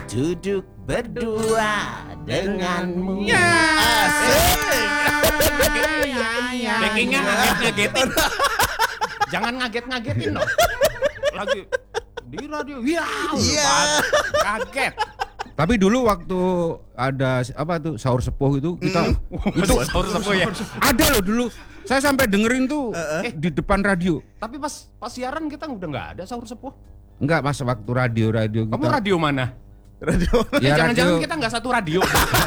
duduk berdua denganmu. Ya. Backingnya ngaget-ngagetin. Jangan ngaget-ngagetin dong. Lagi di radio. Kaget. Tapi dulu waktu ada apa tuh sahur sepuh itu kita Itu sahur sepuh ya. ada loh dulu. Saya sampai dengerin tuh di depan radio. Tapi pas siaran kita udah nggak ada sahur sepuh. Enggak, pas waktu radio kita. Kamu radio mana? Radio. Ya, Jangan-jangan radio. kita nggak satu radio.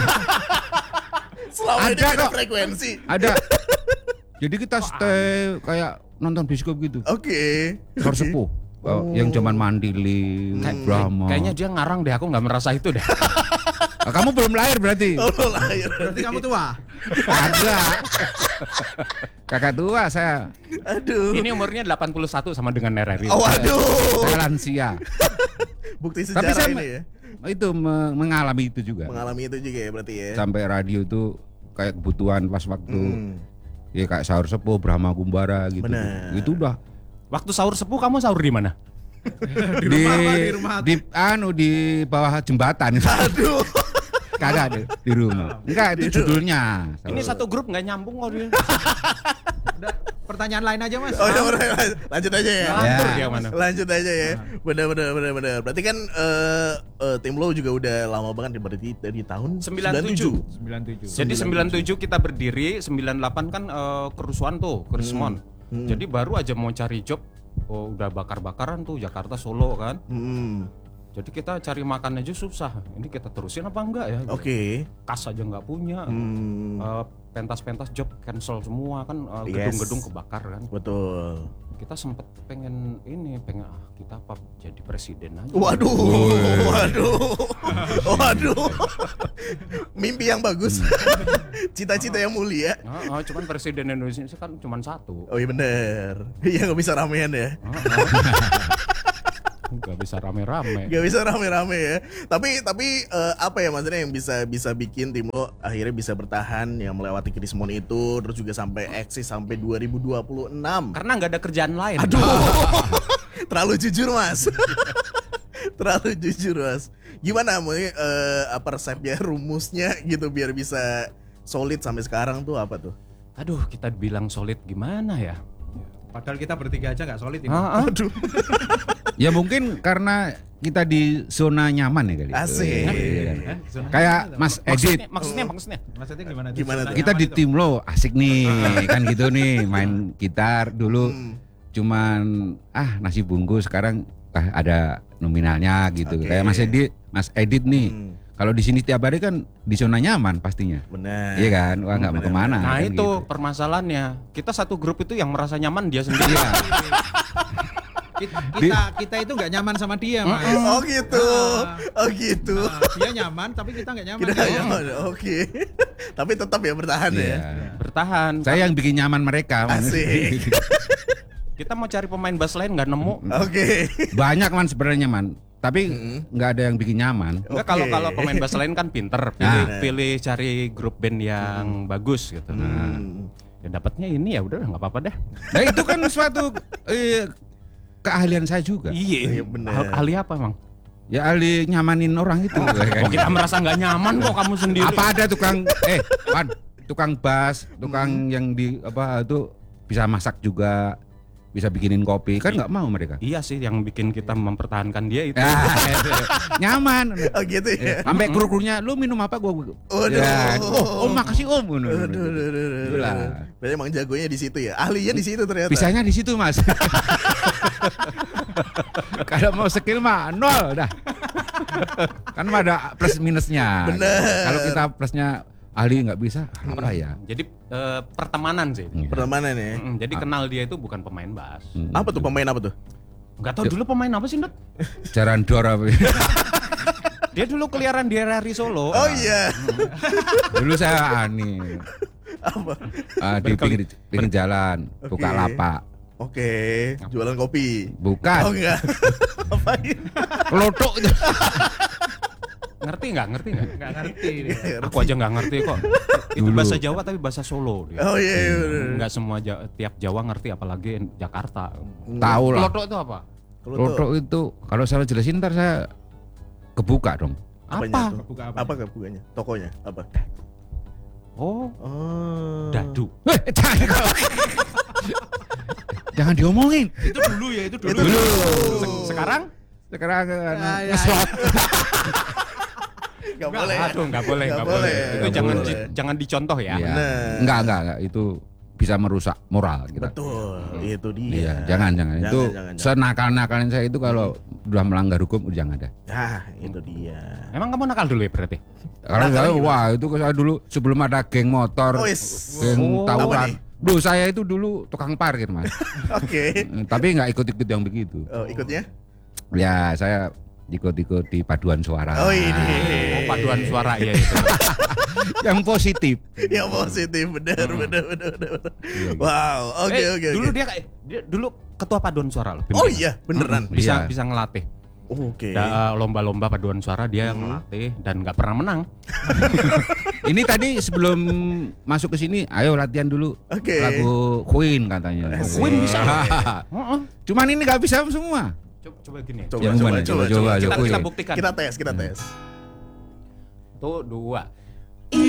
Selama ini Ada beda kok. frekuensi. Ada. Jadi kita stay kayak nonton bioskop gitu. Oke. Sahur sepuh. Yang zaman Mandili, Brahma. Kayaknya dia ngarang deh, aku nggak merasa itu deh. Ah, kamu belum lahir berarti. Oh, lahir. Berarti kamu tua. Ada. Kakak tua saya. Aduh. Ini umurnya 81 sama dengan RRI. Oh, waduh. Saya lansia. Bukti Tapi sejarah saya ini ya. itu mengalami itu juga. Mengalami itu juga ya berarti ya. Sampai radio itu kayak kebutuhan pas waktu Hmm. ya kayak sahur sepuh, Brahma Kumbara gitu. Benar. Itu udah Waktu sahur sepuh kamu sahur di mana? di rumah. di bawah jembatan. Aduh. Kagak ada di rumah. Enggak, itu judulnya. Ini satu grup nggak nyambung kok dia. Udah, pertanyaan lain aja Mas. Oh, ya, bener. Lanjut aja ya. Ngatur Ya. dia mana? Lanjut aja ya. Benar. Berarti kan tim lo juga udah lama banget berarti dari tahun 97. 97. Jadi 97 kita berdiri, 98 kan kerusuhan tuh, kerismon. Jadi baru aja mau cari job, udah bakar-bakaran tuh Jakarta Solo kan. Jadi kita cari makan aja susah. Ini kita terusin apa enggak ya? Oke. Kas aja nggak punya. Pentas-pentas job cancel semua kan, Yes. gedung-gedung kebakar kan. Betul. Kita sempet pengen kita apa jadi presiden aja. Waduh. Mimpi yang bagus. Cita-cita yang mulia. Cuman presiden Indonesia kan cuman satu. Oh iya bener. Iya gak bisa ramean ya. Gak bisa rame-rame. Gak bisa rame-rame ya. Tapi apa ya maksudnya yang bisa bikin tim lo akhirnya bisa bertahan yang melewati krismon itu terus juga sampai eksis sampai 2026. Karena nggak ada kerjaan lain. Aduh. Terlalu jujur Mas. Terlalu jujur Mas. Gimana apa resepnya, rumusnya gitu biar bisa solid sampai sekarang tuh apa tuh? Aduh, kita bilang solid gimana ya? Padahal kita bertiga aja nggak solid ini. Aduh. Ya mungkin karena kita di zona nyaman ya kali. Asik. Iya kan? Zona Kayak nyaman Mas Edit. Maksudnya. Maksudnya gimana? tuh? Gimana Zona tuh? Kita nyaman di itu. tim lo asik nih kan gitu nih main gitar dulu cuman nasi bungkus sekarang ada nominalnya gitu. Oke. Kayak Mas Edit nih. Kalau di sini tiap hari kan di zona nyaman pastinya. Benar. Iya kan? Wah nggak mau kemana. Nah kan itu gitu. permasalahannya. Kita satu grup itu yang merasa nyaman dia sendiri. Iya. Kita itu nggak nyaman sama dia, Mas. Oh gitu. Oh gitu. Nah, dia nyaman tapi kita nggak nyaman. Kita nggak nyaman. Oke. Tapi tetap ya bertahan ya. Iya. Bertahan. Saya yang bikin nyaman mereka. Asik. Kita mau cari pemain bass lain nggak nemu. Oke. Banyak man sebenarnya man. Tapi nggak ada yang bikin nyaman. Enggak, Oke. kalau pemain bass lain kan pinter, pilih cari grup band yang bagus gitu. Nah, ya dapatnya ini ya udah nggak apa-apa deh. Nah itu kan suatu keahlian saya juga. Iya, Iya, bener. ahli apa emang? Ya ahli nyamanin orang itu. Kok kita merasa nggak nyaman kok kamu sendiri? Apa ada tukang bass, tukang yang di apa itu bisa masak juga, bisa bikinin kopi, kan nggak mau mereka. Iya sih, yang bikin kita mempertahankan dia itu. Nyaman. Oh gitu ya. Sampai kru-krunya, lu minum apa gua? Waduh. Ya, oh makasih om. Aduh. Itulah. Berarti emang jagonya di situ ya. Ahlinya di situ ternyata. Bisanya di situ mas. Kalau mau skill mah nol dah. Kan ada plus minusnya. Bener. Kalau kita plusnya ahli nggak bisa, apa ya? Jadi pertemanan sih. Pertemanan ya. Jadi kenal dia itu bukan pemain bass. Apa tuh pemain apa tuh? Nggak tahu dulu pemain apa sih, Ndut? Jaran dor apa? Dia dulu keliaran di RRI Solo. Oh iya. Dulu saya ani Apa? di pinggir jalan, buka Oke. lapak. Oke, jualan kopi. Bukan. Oh enggak. Apain? Kelotok. Ngerti nggak? Ngerti? Aku aja nggak ngerti kok. Itu Dulu. bahasa Jawa tapi bahasa Solo dia. Oh iya. Bener. Nggak semua tiap Jawa ngerti, apalagi Jakarta. Tahu lah. Kelotok itu apa? Kelotok itu kalau saya jelasin ntar saya kebuka dong. Apanya tuh? Kebuka Apa kebukanya? Tokonya apa? Oh, Oh. dadu. Jangan diomongin. Itu dulu ya, itu dulu. Itu Sekarang? Sekarang ya, ngeslot. Gak boleh. Aduh, nggak boleh, Nggak nggak boleh. boleh. Itu Nggak jangan boleh. jangan dicontoh ya. Iya. Bener. Enggak, itu bisa merusak moral kita. Betul, itu dia. Iya, jangan. Itu jangan. senakal-nakalin saya itu kalau udah melanggar hukum udah jangan ada. Nah, itu dia. Emang kamu nakal dulu ya berarti? Kalau Nakal saya, gimana? wah itu saya dulu sebelum ada geng motor, Oh, yes. geng Oh, apa tawuran. nih? Duh, saya itu dulu tukang parkir, Mas. Oke. Tapi nggak ikut-ikut yang begitu. Oh, ikutnya? Ya, saya ikut-ikut di paduan suara. Oh, ini. Oh, paduan suara ya itu. Yang positif. Yang positif, benar. Wow, oke. Dulu dia dulu ketua paduan suara loh. Oh beneran. iya, beneran. Iya. Bisa ngelatih. Oke. Lomba-lomba paduan suara dia ngelatih dan nggak pernah menang. Ini tadi sebelum masuk ke sini, ayo latihan dulu. Oke. Lagu Queen katanya. Asik. Queen bisa. Cuman ini nggak bisa semua. Coba gini. Coba, Yang mana? Coba, Kita Jokowi. buktikan. Kita tes. Tuh 2.